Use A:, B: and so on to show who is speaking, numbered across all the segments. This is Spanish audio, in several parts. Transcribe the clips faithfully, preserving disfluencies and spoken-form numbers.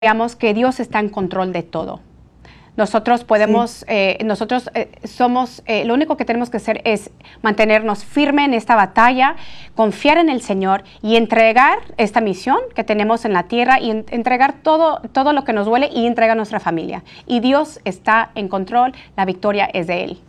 A: Digamos que Dios está en control de todo. Nosotros podemos, sí. eh, nosotros eh, somos, eh, lo único que tenemos que hacer es mantenernos firmes en esta batalla, confiar en el Señor y entregar esta misión que tenemos en la tierra y en, entregar todo, todo lo que nos duele y entregar a nuestra familia. Y Dios está en control, la victoria es de Él.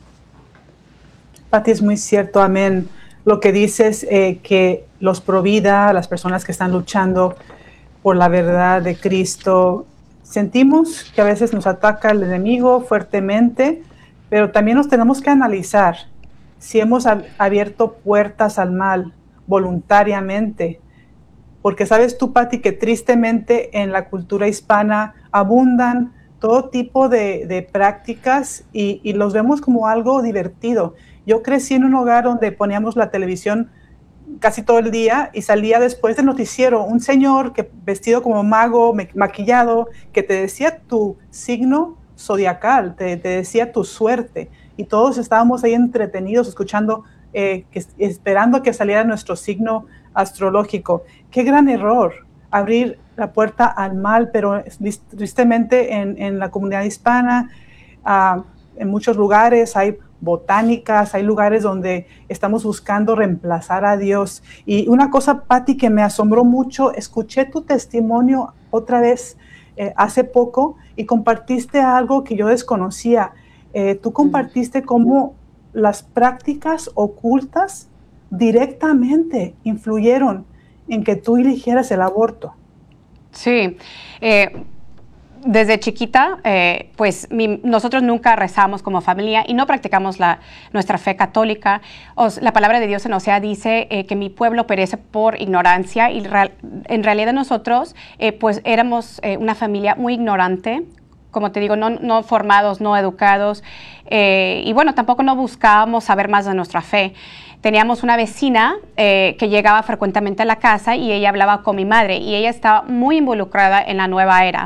B: Pati, es muy cierto, amén. Lo que dices, eh, que los pro vida, las personas que están luchando por la verdad de Cristo, sentimos que a veces nos ataca el enemigo fuertemente, pero también nos tenemos que analizar si hemos abierto puertas al mal voluntariamente. Porque sabes tú, Pati, que tristemente en la cultura hispana abundan todo tipo de, de prácticas y, y los vemos como algo divertido. Yo crecí en un hogar donde poníamos la televisión casi todo el día y salía después del noticiero un señor que vestido como mago, maquillado, que te decía tu signo zodiacal, te, te decía tu suerte, y todos estábamos ahí entretenidos escuchando, eh, que, esperando que saliera nuestro signo astrológico. Qué gran error abrir la puerta al mal, pero tristemente en, en la comunidad hispana, uh, en muchos lugares hay botánicas, hay lugares donde estamos buscando reemplazar a Dios. Y una cosa, Pati, que me asombró mucho, escuché tu testimonio otra vez eh, hace poco y compartiste algo que yo desconocía. Eh, tú compartiste cómo las prácticas ocultas directamente influyeron en que tú eligieras el aborto.
A: Sí, eh, desde chiquita, eh, pues mi, nosotros nunca rezamos como familia y no practicamos la, nuestra fe católica. Os, la palabra de Dios en Osea dice eh, que mi pueblo perece por ignorancia y real, en realidad nosotros eh, pues éramos eh, una familia muy ignorante, como te digo, no, no formados, no educados eh, y bueno, tampoco no buscábamos saber más de nuestra fe. Teníamos una vecina eh, que llegaba frecuentemente a la casa y ella hablaba con mi madre y ella estaba muy involucrada en la nueva era.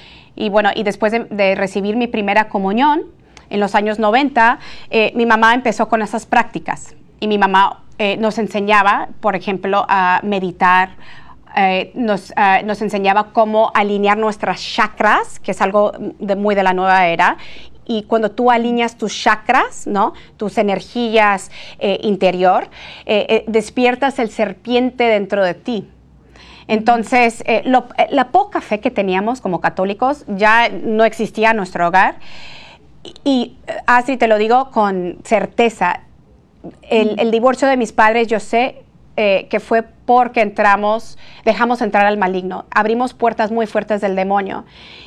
A: Y bueno, y después de, de recibir mi primera comunión, en los años noventa, eh, mi mamá empezó con esas prácticas. Y mi mamá eh, nos enseñaba, por ejemplo, a meditar, eh, nos, uh, nos enseñaba cómo alinear nuestras chakras, que es algo de, muy de la nueva era. Y cuando tú alineas tus chakras, ¿no? Tus energías eh, interior, eh, eh, despiertas el serpiente dentro de ti. Entonces, eh, lo, la poca fe que teníamos como católicos ya no existía en nuestro hogar. Y, y así te lo digo con certeza, el, el divorcio de mis padres, yo sé eh, que fue porque entramos, dejamos entrar al maligno, abrimos puertas muy fuertes del demonio.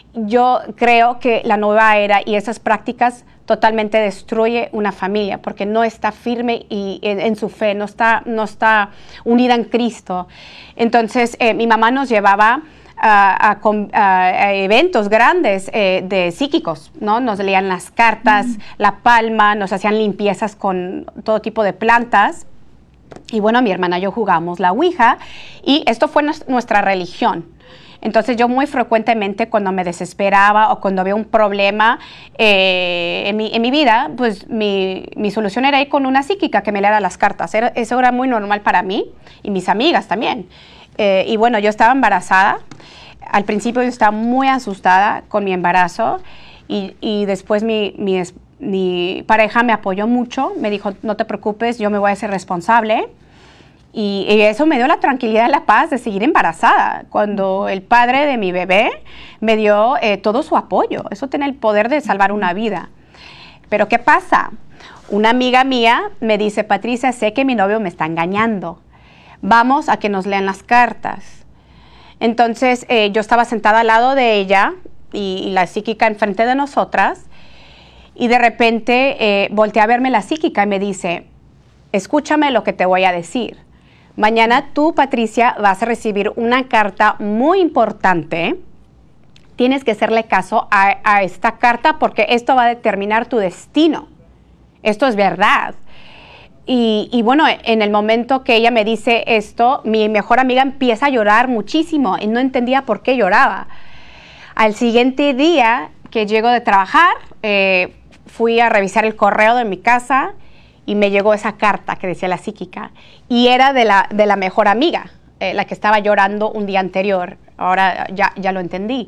A: Yo creo que la nueva era y esas prácticas totalmente destruye una familia porque no está firme y en, en su fe, no está, no está unida en Cristo. Entonces, eh, mi mamá nos llevaba a, a, a, a eventos grandes eh, de psíquicos, ¿no? Nos leían las cartas, mm. la palma, nos hacían limpiezas con todo tipo de plantas. Y bueno, mi hermana y yo jugamos la Ouija y esto fue nuestra religión. Entonces yo muy frecuentemente cuando me desesperaba o cuando había un problema eh, en, mi, en mi vida, pues mi, mi solución era ir con una psíquica que me leyera las cartas. Era, eso era muy normal para mí y mis amigas también. Eh, y bueno, yo estaba embarazada. Al principio yo estaba muy asustada con mi embarazo y, y después mi, mi, mi pareja me apoyó mucho. Me dijo, no te preocupes, yo me voy a hacer responsable. Y, y eso me dio la tranquilidad y la paz de seguir embarazada, cuando el padre de mi bebé me dio eh, todo su apoyo. Eso tiene el poder de salvar una vida. Pero ¿qué pasa? Una amiga mía me dice, Patricia, sé que mi novio me está engañando. Vamos a que nos lean las cartas. Entonces eh, yo estaba sentada al lado de ella y, y la psíquica enfrente de nosotras y de repente eh, volteé a verme la psíquica y me dice, escúchame lo que te voy a decir. Mañana tú, Patricia, vas a recibir una carta muy importante. Tienes que hacerle caso a, a esta carta porque esto va a determinar tu destino. Esto es verdad. Y, y bueno, en el momento que ella me dice esto, mi mejor amiga empieza a llorar muchísimo y no entendía por qué lloraba. Al siguiente día que llego de trabajar, eh, fui a revisar el correo de mi casa y me llegó esa carta que decía la psíquica y era de la, de la mejor amiga, eh, la que estaba llorando un día anterior. Ahora ya, ya lo entendí.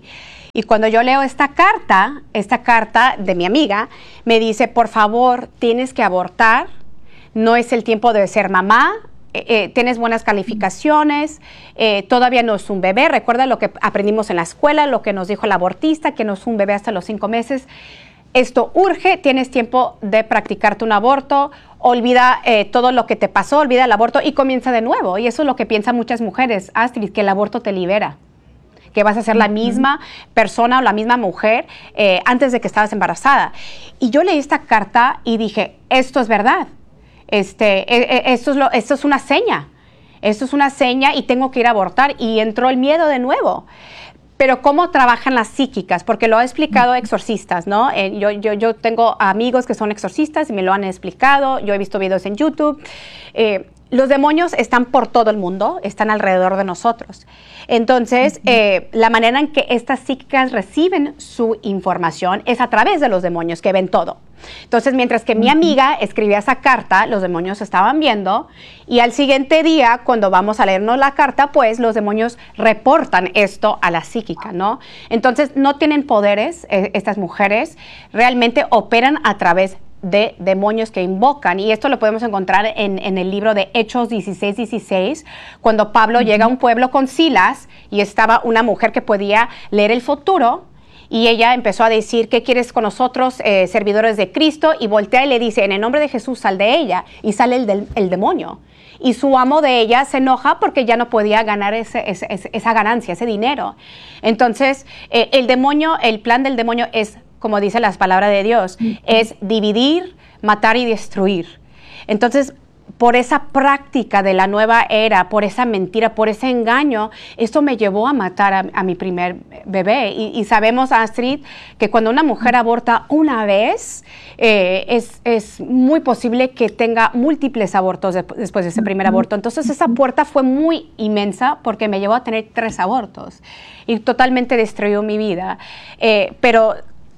A: Y cuando yo leo esta carta, esta carta de mi amiga, me dice, por favor, tienes que abortar, no es el tiempo de ser mamá, eh, eh, tienes buenas calificaciones, eh, todavía no es un bebé, recuerda lo que aprendimos en la escuela, lo que nos dijo el abortista, que no es un bebé hasta los cinco meses. Esto urge, tienes tiempo de practicarte un aborto, olvida eh, todo lo que te pasó, olvida el aborto y comienza de nuevo. Y eso es lo que piensan muchas mujeres, Astrid, que el aborto te libera, que vas a ser la misma persona o la misma mujer eh, antes de que estabas embarazada. Y yo leí esta carta y dije, esto es verdad, este, eh, eh, esto, es lo, esto es una seña, esto es una seña y tengo que ir a abortar. Y entró el miedo de nuevo. Pero ¿cómo trabajan las psíquicas? Porque lo ha explicado exorcistas, ¿no? Eh, yo, yo, yo tengo amigos que son exorcistas y me lo han explicado. Yo he visto videos en YouTube. Eh, los demonios están por todo el mundo, están alrededor de nosotros. Entonces, uh-huh. eh, la manera en que estas psíquicas reciben su información es a través de los demonios que ven todo. Entonces, mientras que uh-huh. mi amiga escribía esa carta, los demonios estaban viendo, y al siguiente día, cuando vamos a leernos la carta, pues los demonios reportan esto a la psíquica, ¿no? Entonces, no tienen poderes, eh, estas mujeres realmente operan a través de demonios que invocan, y esto lo podemos encontrar en, en el libro de Hechos dieciséis dieciséis, cuando Pablo uh-huh. llega a un pueblo con Silas, y estaba una mujer que podía leer el futuro, y ella empezó a decir, ¿qué quieres con nosotros, eh, servidores de Cristo? Y voltea y le dice, en el nombre de Jesús, sal de ella. Y sale el, del, el demonio. Y su amo de ella se enoja porque ya no podía ganar ese, ese, esa ganancia, ese dinero. Entonces, eh, el demonio, el plan del demonio es, como dice las palabras de Dios, uh-huh. es dividir, matar y destruir. Entonces, por esa práctica de la nueva era, por esa mentira, por ese engaño, esto me llevó a matar a, a mi primer bebé. Y, y sabemos, Astrid, que cuando una mujer aborta una vez, eh, es, es muy posible que tenga múltiples abortos de, después de ese primer aborto. Entonces, esa puerta fue muy inmensa porque me llevó a tener tres abortos y totalmente destruyó mi vida. Eh, pero...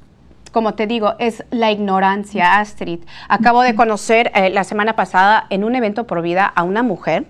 A: Como te digo, es la ignorancia, Astrid. Acabo de conocer eh, la semana pasada en un evento Pro Vida a una mujer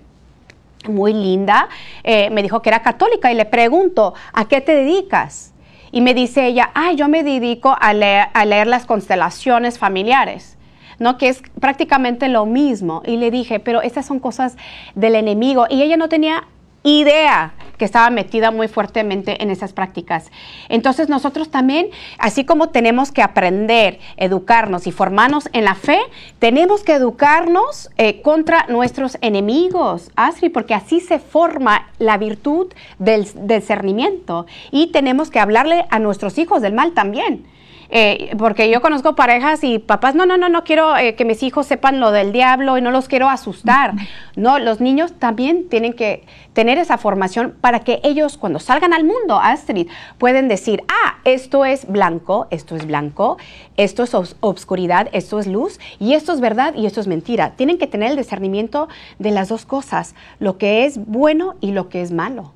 A: muy linda. Eh, me dijo que era católica y le pregunto, ¿a qué te dedicas? Y me dice ella, ah, yo me dedico a leer, a leer las constelaciones familiares, ¿no? Que es prácticamente lo mismo. Y le dije, pero estas son cosas del enemigo. Y ella no tenía idea que estaba metida muy fuertemente en esas prácticas. Entonces nosotros también, así como tenemos que aprender, educarnos y formarnos en la fe, tenemos que educarnos eh, contra nuestros enemigos, Astrid, porque así se forma la virtud del discernimiento, y tenemos que hablarle a nuestros hijos del mal también. Eh, porque yo conozco parejas y papás, no, no, no, no quiero eh, que mis hijos sepan lo del diablo y no los quiero asustar. No, los niños también tienen que tener esa formación para que ellos, cuando salgan al mundo, Astrid, pueden decir, ah, esto es blanco, esto es blanco, esto es os- obscuridad, esto es luz, y esto es verdad y esto es mentira. Tienen que tener el discernimiento de las dos cosas, lo que es bueno y lo que es malo.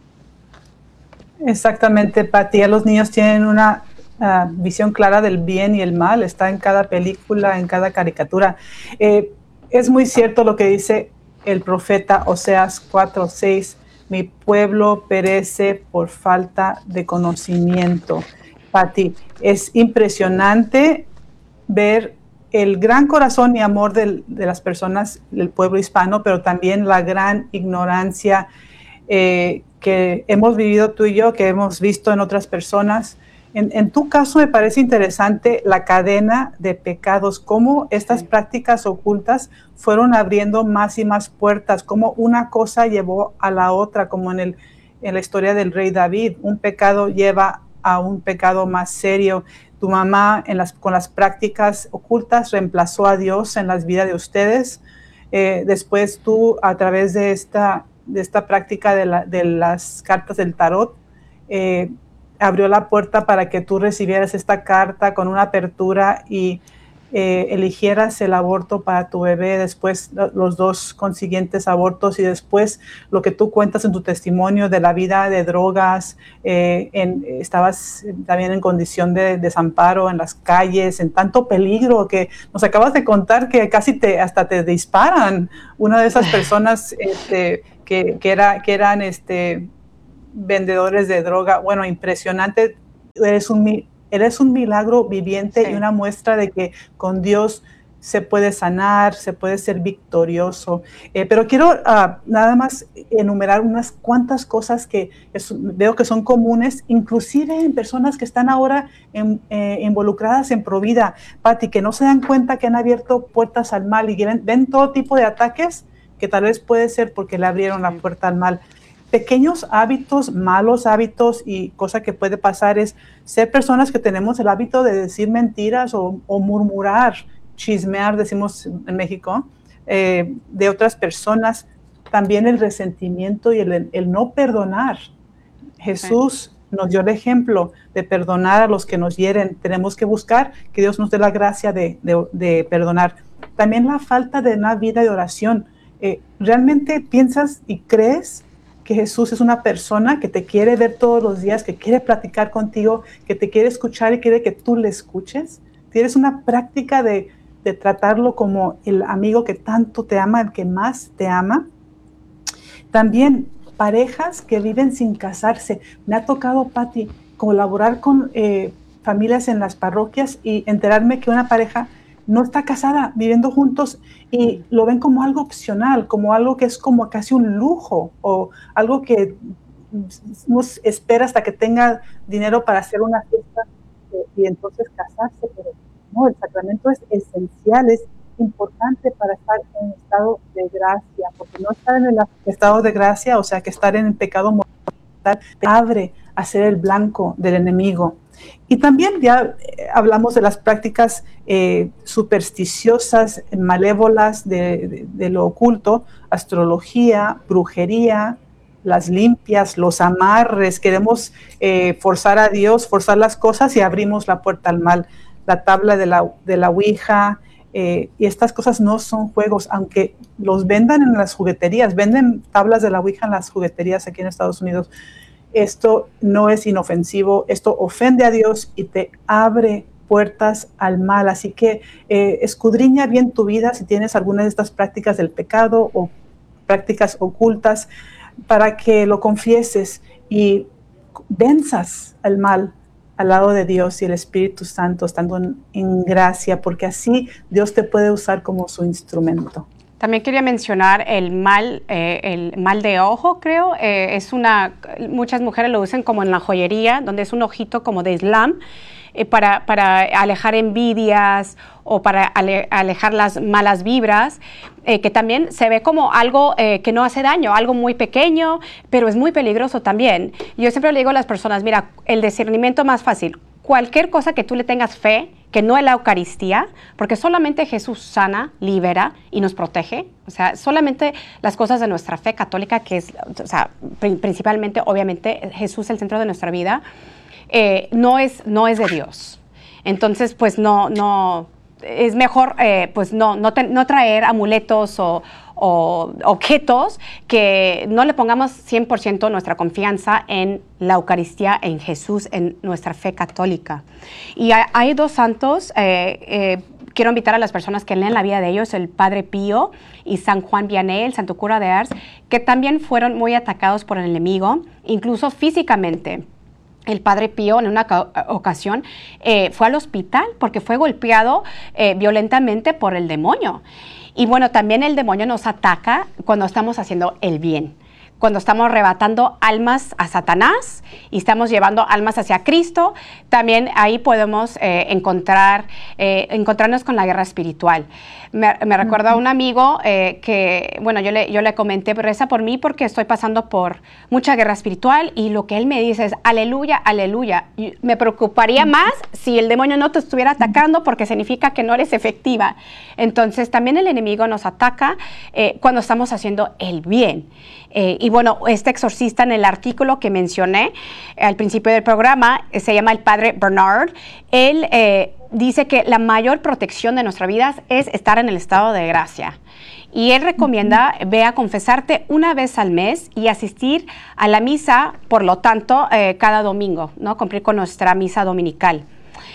B: Exactamente, Pati. Los niños tienen una Uh, visión clara del bien y el mal, está en cada película, en cada caricatura. Eh, es muy cierto lo que dice el profeta Oseas cuatro seis, mi pueblo perece por falta de conocimiento. Pati, es impresionante ver el gran corazón y amor del, de las personas del pueblo hispano, pero también la gran ignorancia eh, que hemos vivido tú y yo, que hemos visto en otras personas. En, en tu caso me parece interesante la cadena de pecados, cómo estas sí. prácticas ocultas fueron abriendo más y más puertas, cómo una cosa llevó a la otra, como en, el, en la historia del rey David, un pecado lleva a un pecado más serio. Tu mamá en las, con las prácticas ocultas reemplazó a Dios en las vidas de ustedes. Eh, después tú, a través de esta, de esta práctica de, la, de las cartas del tarot, eh, abrió la puerta para que tú recibieras esta carta con una apertura y eh, eligieras el aborto para tu bebé, después los dos consiguientes abortos, y después lo que tú cuentas en tu testimonio de la vida de drogas, eh, en, estabas también en condición de desamparo en las calles, en tanto peligro que nos acabas de contar que casi te, hasta te disparan. Una de esas personas este, que, que, era, que eran... Este, vendedores de droga. Bueno, impresionante eres un, eres un milagro viviente, sí, y una muestra de que con Dios se puede sanar, se puede ser victorioso. Eh, pero quiero uh, nada más enumerar unas cuantas cosas que es, veo que son comunes, inclusive en personas que están ahora en, eh, involucradas en Provida, Pati, que no se dan cuenta que han abierto puertas al mal y ven, ven todo tipo de ataques que tal vez puede ser porque le abrieron la puerta al mal. Pequeños hábitos, malos hábitos, y cosa que puede pasar es ser personas que tenemos el hábito de decir mentiras o, o murmurar, chismear, decimos en México, eh, de otras personas. También el resentimiento y el, el no perdonar. Jesús sí. nos dio el ejemplo de perdonar a los que nos hieren. Tenemos que buscar que Dios nos dé la gracia de, de, de perdonar. También la falta de una vida de oración. Eh, ¿Realmente piensas y crees que Jesús es una persona que te quiere ver todos los días, que quiere platicar contigo, que te quiere escuchar y quiere que tú le escuches? ¿Tienes una práctica de de tratarlo como el amigo que tanto te ama, el que más te ama? También parejas que viven sin casarse. Me ha tocado, Pati, colaborar con eh, familias en las parroquias y enterarme que una pareja no está casada, viviendo juntos, y lo ven como algo opcional, como algo que es como casi un lujo, o algo que no espera hasta que tenga dinero para hacer una fiesta eh, y entonces casarse, pero no, el sacramento es esencial, es importante para estar en estado de gracia, porque no estar en el estado de gracia, o sea, que estar en el pecado mortal, te abre a ser el blanco del enemigo. Y también ya eh, hablamos de las prácticas eh, supersticiosas, malévolas de, de, de lo oculto, astrología, brujería, las limpias, los amarres. Queremos eh, forzar a Dios, forzar las cosas y abrimos la puerta al mal. La tabla de la, de la Ouija, eh, y estas cosas no son juegos, aunque los vendan en las jugueterías, venden tablas de la Ouija en las jugueterías aquí en Estados Unidos. Esto no es inofensivo, esto ofende a Dios y te abre puertas al mal, así que eh, escudriña bien tu vida si tienes alguna de estas prácticas del pecado o prácticas ocultas, para que lo confieses y venzas al mal al lado de Dios y el Espíritu Santo, estando en, en gracia, porque así Dios te puede usar como su instrumento.
A: También quería mencionar el mal, eh, el mal de ojo, creo. Eh, es una, muchas mujeres lo usan como en la joyería, donde es un ojito como de Islam, eh, para, para alejar envidias o para ale, alejar las malas vibras, eh, que también se ve como algo eh, que no hace daño, algo muy pequeño, pero es muy peligroso también. Yo siempre le digo a las personas, mira, el discernimiento más fácil, cualquier cosa que tú le tengas fe, que no es la Eucaristía, porque solamente Jesús sana, libera y nos protege. O sea, solamente las cosas de nuestra fe católica, que es, o sea, principalmente, obviamente, Jesús es el centro de nuestra vida, eh, no es, no es de Dios. Entonces, pues no, no, es mejor, eh, pues no, no, te, no traer amuletos o, o objetos que no le pongamos cien por ciento nuestra confianza en la Eucaristía, en Jesús, en nuestra fe católica. Y hay, hay dos santos, eh, eh, quiero invitar a las personas que leen la vida de ellos, el Padre Pío y San Juan Vianney, el santo cura de Ars, que también fueron muy atacados por el enemigo, incluso físicamente. El Padre Pío en una ocasión eh, fue al hospital porque fue golpeado eh, violentamente por el demonio. Y bueno, también el demonio nos ataca cuando estamos haciendo el bien, cuando estamos arrebatando almas a Satanás y estamos llevando almas hacia Cristo. También ahí podemos eh, encontrar, eh, encontrarnos con la guerra espiritual. Me, me recuerdo a un amigo eh, que, bueno, yo le, yo le comenté, reza por mí porque estoy pasando por mucha guerra espiritual, y lo que él me dice es, aleluya, aleluya. Y me preocuparía más si el demonio no te estuviera atacando, porque significa que no eres efectiva. Entonces, también el enemigo nos ataca eh, cuando estamos haciendo el bien. Eh, y bueno, este exorcista, en el artículo que mencioné eh, al principio del programa, eh, se llama el Padre Bernard. Él eh, dice que la mayor protección de nuestra vida es estar en el estado de gracia. Y él recomienda, uh-huh. ve a confesarte una vez al mes y asistir a la misa, por lo tanto, eh, cada domingo, ¿no? Cumplir con nuestra misa dominical.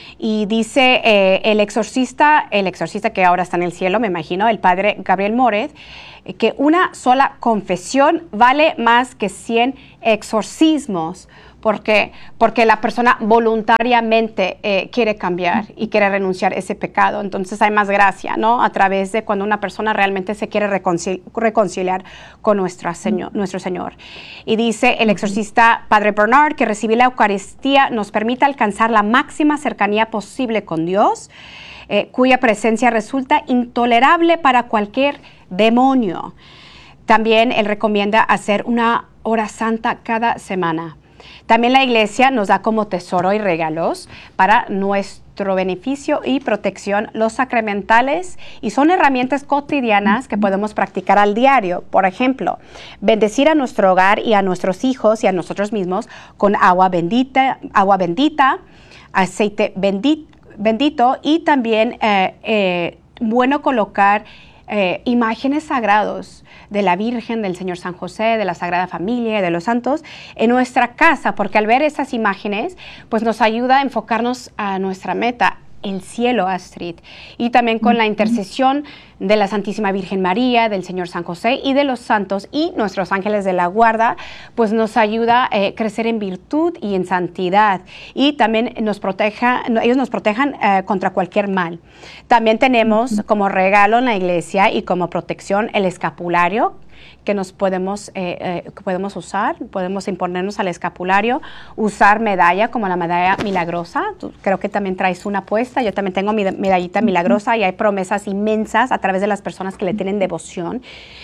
A: Y dice eh, el exorcista, el exorcista que ahora está en el cielo, me imagino, el padre Gabriel Moret, eh, que una sola confesión vale más que cien exorcismos, porque, porque la persona voluntariamente eh, quiere cambiar y quiere renunciar a ese pecado. Entonces hay más gracia, ¿no? A través de cuando una persona realmente se quiere reconcil reconciliar con nuestra señor, nuestro Señor. Y dice el exorcista Padre Bernard que recibir la Eucaristía nos permite alcanzar la máxima cercanía posible con Dios, eh, cuya presencia resulta intolerable para cualquier demonio. También él recomienda hacer una hora santa cada semana. También la iglesia nos da como tesoro y regalos para nuestro beneficio y protección los sacramentales, y son herramientas cotidianas que podemos practicar al diario. Por ejemplo, bendecir a nuestro hogar y a nuestros hijos y a nosotros mismos con agua bendita, agua bendita, aceite bendito, bendito y también eh, eh, bueno colocar eh, imágenes sagrados de la Virgen, del Señor San José, de la Sagrada Familia, de los santos en nuestra casa, porque al ver esas imágenes pues nos ayuda a enfocarnos a nuestra meta, el cielo, Astrid, y también con la intercesión de la Santísima Virgen María, del Señor San José y de los santos y nuestros ángeles de la guarda, pues nos ayuda a eh, crecer en virtud y en santidad, y también nos proteja, ellos nos protejan eh, contra cualquier mal. También tenemos como regalo en la iglesia y como protección el escapulario, que nos podemos, eh, eh, que podemos usar, podemos imponernos al escapulario, usar medalla como la medalla milagrosa. Tú, creo que también traes una puesta, yo también tengo mi medallita milagrosa, y hay promesas inmensas a través de las personas que le tienen devoción.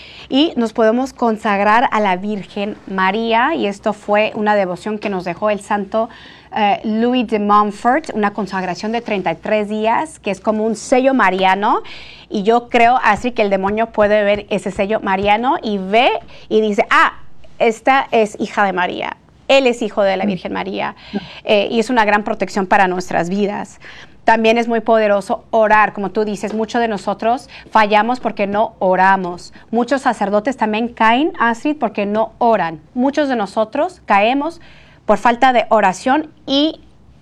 A: Y nos podemos consagrar a la Virgen María, y esto fue una devoción que nos dejó el santo uh, Louis de Montfort, una consagración de treinta y tres días, que es como un sello mariano. Y yo creo así que el demonio puede ver ese sello mariano y ve y dice, ah, esta es hija de María, él es hijo de la Virgen María, eh, y es una gran protección para nuestras vidas. También es muy poderoso orar, como tú dices, muchos de nosotros fallamos porque no oramos. Muchos sacerdotes también caen, Astrid, porque no oran. Muchos de nosotros caemos por falta de oración y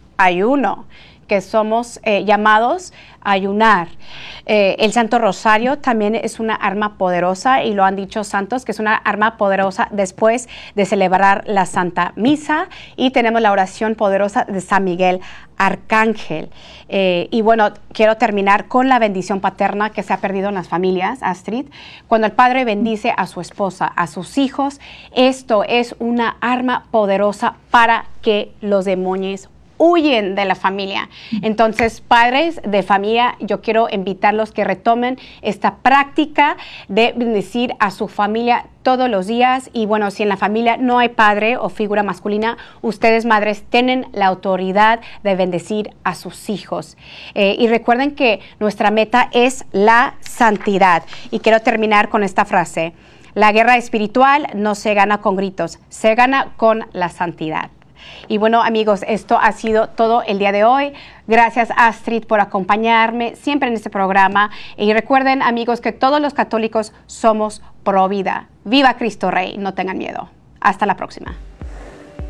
A: ayuno, que somos eh, llamados a ayunar. Eh, el Santo Rosario también es una arma poderosa, y lo han dicho santos, que es una arma poderosa después de celebrar la Santa Misa. Y tenemos la oración poderosa de San Miguel Arcángel. Eh, y bueno, quiero terminar con la bendición paterna que se ha perdido en las familias, Astrid. Cuando el padre bendice a su esposa, a sus hijos, esto es una arma poderosa para que los demonios huyen de la familia. Entonces, padres de familia, yo quiero invitarlos que retomen esta práctica de bendecir a su familia todos los días. Y bueno, si en la familia no hay padre o figura masculina, ustedes, madres, tienen la autoridad de bendecir a sus hijos. Eh, y recuerden que nuestra meta es la santidad. Y quiero terminar con esta frase: la guerra espiritual no se gana con gritos, se gana con la santidad. Y bueno, amigos, esto ha sido todo el día de hoy. Gracias, Astrid, por acompañarme siempre en este programa. Y recuerden, amigos, que todos los católicos somos pro vida. ¡Viva Cristo Rey! No tengan miedo. Hasta la próxima.